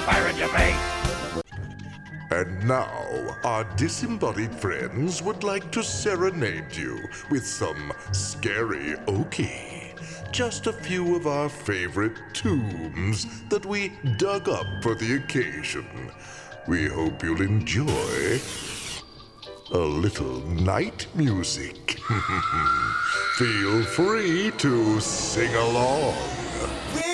fire in your face. And now, our disembodied friends would like to serenade you with some scary okie. Just a few of our favorite tombs that we dug up for the occasion. We hope you'll enjoy a little night music. Feel free to sing along.